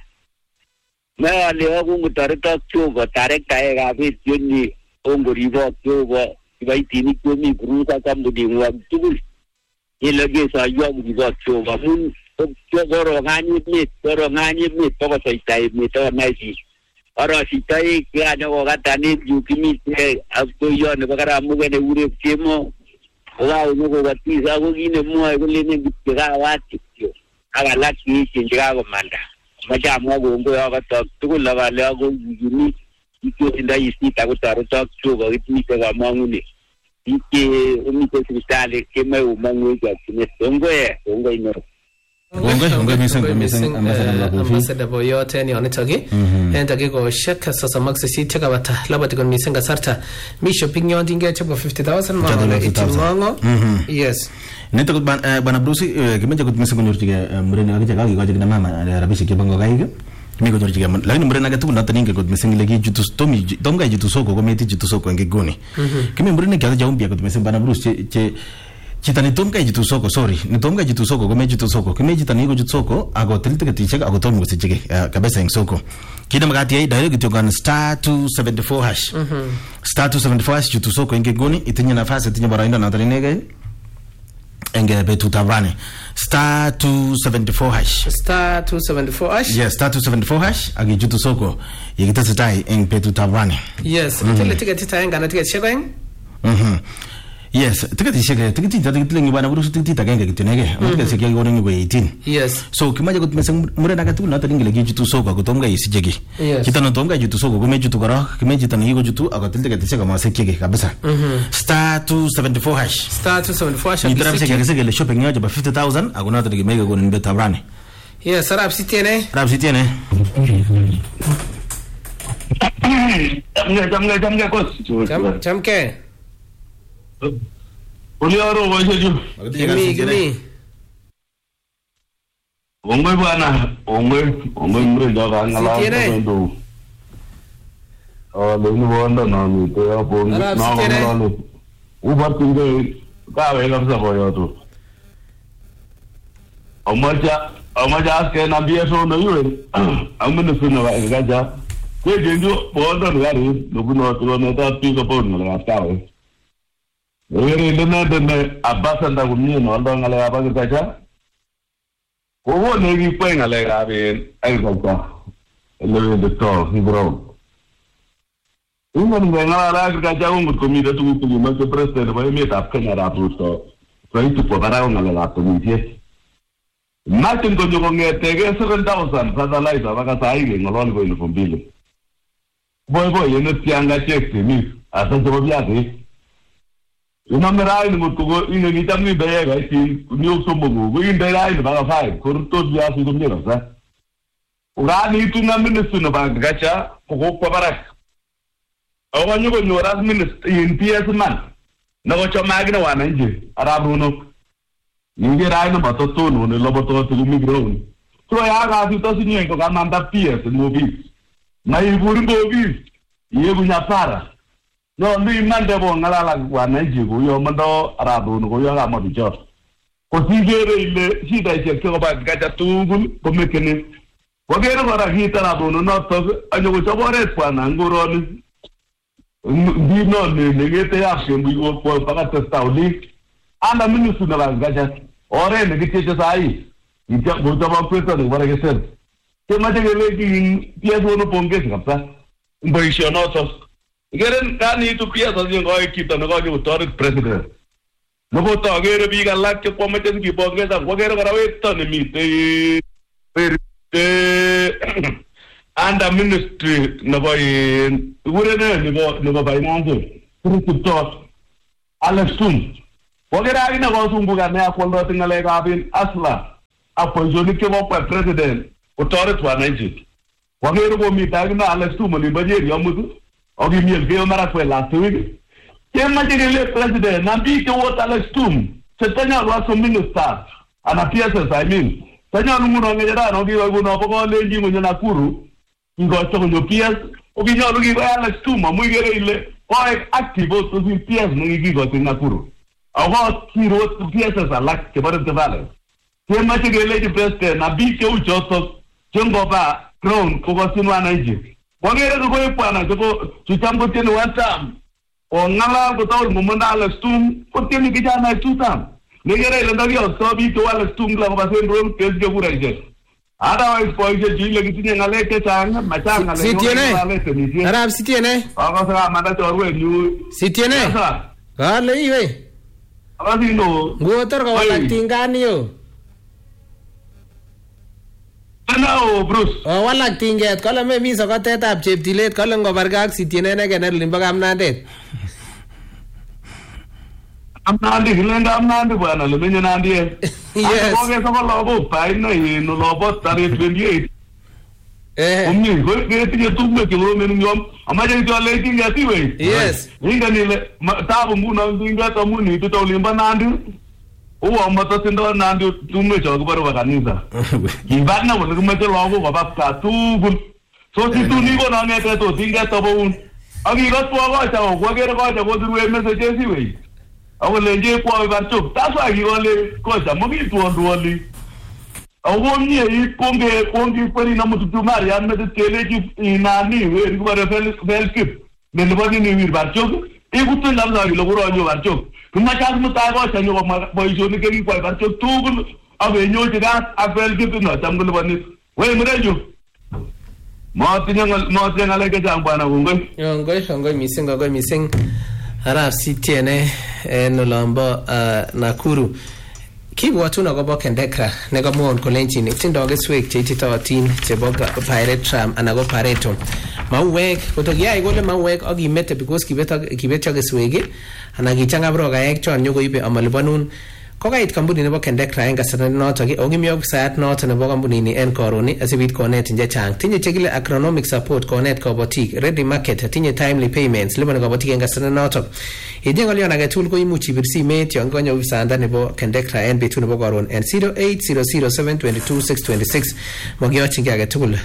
Mayale akongotoretok Jehova tarektaekab retioni ongoribok Jehova kiboitinik komi Bruce ak kampuning'wong tugul kele kesoiwok koribok Jehova amun korong'any emet bokosoita emet akonai biik. Arositoik yanyo kokatanet yu kimite ak toyon nebo Karamoja nekure Chemo kokakonyo kokatis ako kit nemwoe kolenen kityo kawat kityo ak alak cheechen chekakomanda. Amache amwa kongoi akotok tugul akale akokikimit kitindoi isit akotoretok Jehova kitinye kamang'unet. Biik chemite sipitali kemoe komong'u en chokchinet. Kongoi neo. Kongoi mising ambassador boyot en yonitok en dakikoshek 38 chekabata labati kon mising kasarta mi shopping yon dinge chebo 50,000 ma iting'ong'o. Yes nitok bwana Bruce kimeche kot mising konyorchigei muren akichek akikochi kina mama rabishek chebo ngokaik mi konyorchigei lakini muren age tugul noton ingen kot mising ile kichutu tom kai chutu soko kometi chutu soko en kigoni kimi murenik choto chaumbia kot mising bwana Bruce che chita ni tom kai jitu soko ni tom kai jitu soko kome jitu soko kime chita ni ko jitu soko ako tel tiketishek ako tom ngosichike kabisa eng soko kida magati ai direct kityo kan *274 hash *274 hash jitu soko enge goni itinye nafasi itinye barainda na talinege enge betu tavane *274 hash *274 hash yes *274 hash agi jitu soko yigitasitai eng betu tavane yes tele tiketita enga na tiketishek eng yes tiketi lengi bwana Bruce tiketi agenge kityo nege tiketi yake wona ngo 18 yes so kimaje kot meseng mure naga tu noto ngile kijitu soko kutomga isijege kitano tomga jitu soko kumejitu kara kimejitu ngigo jitu akatil tiketi seka masekege kabisa *274 hash *274 hash nitara seka seka shopping yaje ba 50,000 akuna to ngimega go nimbe tabrani yes rap sitiene jamke Uliaro wajeju. Gimi. Ongoi bwana, ongoi mre jaga ngala ndo. Lenu wanda na mi te apo na ngala. Ubar tinge ka vela sa boyo to. Amaja aske na bia so na yue. Amene suna wa gaja. Ke genjo wanda ngari, lobuno to na ta pi ko pon ngala tawe. Ere dene abasanda kumye no ndo ngale abage kacha. Owo negi pe ngale gabe ai kacha. Ele de to hibro. Inga ngala la kacha ungu komida tu ku ma ke president ba mi tap kenya ra puto. Sai tu podara ngale la to mi. Martin ko jogo ngete ge 7,000 fada laisa baka sai ge ngalo ko ile fombile. Boy yene tianga chekte mi asa to biate. Unamerai ni mutugo ine nitami beye ga ti ni osombo go inde rai ba ga fai kurto dia su domira sa urani tu na ministru na ba gacha ko pabarak awanyo go nyoras ministru in PS man na go choma gina wana nje arabuno ninge rai no bato to no ne loboto tu mi grown to ya ga tu to sinyo ko ga manda PS no bi na iburi go bi ye bunya para no ndi mande bo ngala wa naji go yo mando arabu no go yo ga mo dijo ko sigere ile sida je ko ba gaja tungul ko mekene ko gere bara hita arabu no to anyo go chobore kwa na ngoro ni ndi no ne ngete ya shembu go ko ba ta stauli ana minusu na ba gaja ore ne gite sai ita go to ba peta no bara gese ke ma je le ki piezo no ponge kapsa mbo isho no to Igeren kani tu PS asin ko kita no ko autorit president. No ko to agere biik alak che kwamache sikipongeza ko agere kora weto ne mite under ministry nebo urene nebo finance Christopher Alex Tum. Wagere agina ko sumbuka ne akwaldo tingale kabin asla apojonik ke bo president autorit wananchi. Wagere ko mita agina Alex Tum ni bajeri amudu ogi miel ke mara kwa last week. Kema jele president na bi ke wo Alex Tum. Setanya wa minister ana PSS I mean. Tanya lunguno ngejara no gi go no ko lenji mo na kuru. Ngo to ko PS ogi nyalu gi Alex Tum mo igere ile o active to si PS no gi go tin na kuru. Awa kiro PSS alak ke bar de vale. Kema jele president na bi ke u joto jengo ba crown ko go sinwa na iji. Wangere ko ipana ko chutambo tene watam o ngala ko tawul mumanda Alex Tum ko tene ki jana tutam negere ile ndabi o sobi to Alex Tum la ko basen rom tes je pura ije otherwise ko ije jile kitinye ngale ke tanga matanga le sitiene arab sitiene ko sa manda torwe nyu sitiene gale iwe abasi no ngotor ko wala tingani yo no Bruce walak tinget kole me mi sokotetab cheptilet kole ngobarga ak sitiene ne kener limbo kamnandet amnandi hilenda amnandi bwana le menye nandi yes ko ke so lobo pai no no lobo tari 28 umni ko ke tinye tumme ke lo men nyom amaje jo le tinga tiwe yes inga ni le tabu muna inga to muni to limba nandi uwa mata tindo nandi tumme jo ko barwa kanisa ibana wala kuma to lobo baba ka tugul so si tu ni ko na ne to tinga to bun agi ko to ko ta ko ke ko ta ko duwe message si we awo lenje ko ba to that's why you only ko ta mo bi to ndoli awo ni e konge kweli na mtu tumari ya mede teleji inani we ko ba fel skip ne lo ni wir ba to e ku to la lo ko nyo ba to kuma ta mu ta ko ta nyo ba jo ni ke ko ba to tugul awe nyo ti ga a fel skip no tam ko ni we mu rejo mo tinga le ke jamba na ngoi mising arab sitiene nolombo Nakuru kibwatun akobo Kendekra nekamwon kolenjin tindo keswek cheititotin chebo pirate tram anan ko pareto mauwek kotokiyai kole mauwek akimete because kibetyo keswek anan kichanga brokaek chon nyokoibe amalipanun kokait kampuni nebo Kendekra en kasarta notok okimyok saat notok nebo kampunini en koroni asibit konet chechang tinye chekile agronomic support konet kabatik ready market tinye timely payments libani kabatik en kasarta notok idye ngolyon age tugul ko imuch ibir simet yon konyo ofisanda nebo Kendekra en betut nebo koron en 0800722626 mogiyochin ki age tugul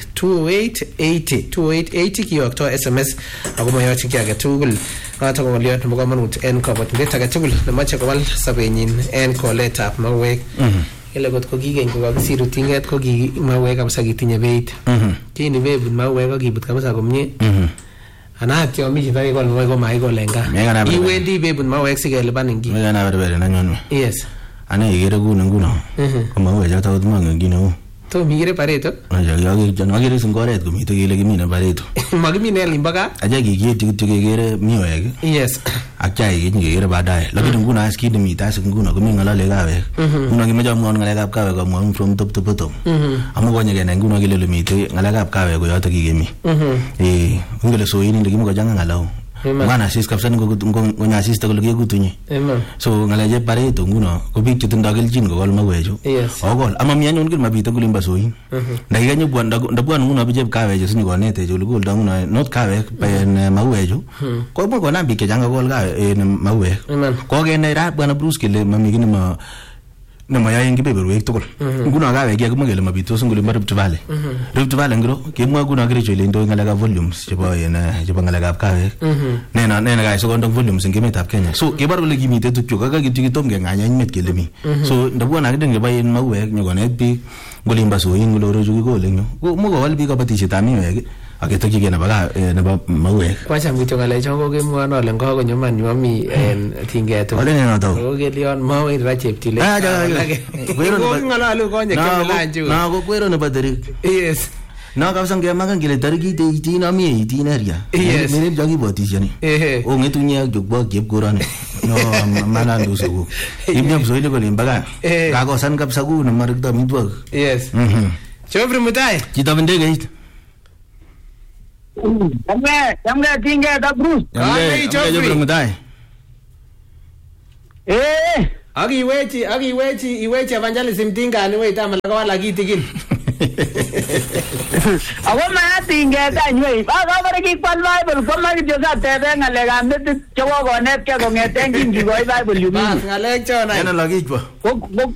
20880 kiyokto SMS ako mayochin ki age tugul notok ngolyon nebo kamanut en kabatindet age tugul nemoche kowal sobenyin en koletab mauwek ile kot ko kigeny ko kakisiru tinget ko ki mauwek kabisa kitinye beit kini bebut mauwek akibut kabisa komie anat yo mi chito ikol mauwek ko maikol en gaa iwendi bebut mauwek sikelipanin ki mekana berbere nanyonwe yes ane ikere nguno ko mauwek choto kotimongen kit neu to migire pareto agere singoret komite kele kimine pareto makimine limbo gaa aja kikiyeti kityo kekere miwek yes ak chaik kekere baadaye lakini nguno as kit nemite as nguno komi ngalale kawek nguno kimeche amwaun ngalekab kawek amwaun from top to bottom amu konye kenai nguno kele lemite ngalekab kawek ko yoto kikemi ngele soini ndikimokojanga ngalau Mwana sis kapsa ngonya asista kole kekutunye. So ngaleje pareto nguno ko biik chetindo kelchin kokol mauwechu. Okol ama mianyun kil mabite kulimba soin. Ndakikenye ndabwan nguno bijeb kawek sinyo konete chuli koldo nguno not kawek en mauwechu. Ko mwe kona biik chechang kokol kawek en mauwek. Ko kenai ra bwana Bruce kele mami kini ma nemayaen kebeberwek tugul. Nguno kawek kiyakimwa kele mabitos ngulimba Rift Valley. Rift Valley ngiro kemwa nguno kericho ile ndo ngalekab volumes chebo ngalekab kawek. Nena kai sekondo volumes en emetab Kenya. So kebar kole kimite tukyo kaka kityo kitom kenganya imet kele mi. So ndabwana akideng nebo en mauwek nyokonet biik ngulimba soin nguloro chukikole nyo. Ko mukowal biik kabatishetab miwek aketokyi nebo mauwek. Kwacha mwito ngalecho kokemwon ale ngokonyo man yomi en tinget. Ole ne noto. Kokelion mauwek ra cheptile. Kwero ngalalu konye kemelanju. Na ko kwero nebo terik. Yes. No kabisa ngemakan kele tarikit 18 ami 18 area. Yes. Mene jogi botishani. O ngetunye jogbo chepkorani. No manandu sugu. Ibnya msoile kole mbaga. Kakosan kabisa ku na marikta mitwag. Yes. Chofri Mutai. Chito bendegeit. Jamge tinge da Bruce. Hey, Chofri Mutai. Iwechi evangelism tingani we tamala wala kitikin. Ako mayatinge tanywe. Bakabare kikwal Bible ko makityo sa tebe ngalekab metit cheko konetkei kong'eten kingi koi Bible yumi. Ngalek chon ay. Yana lagich ba?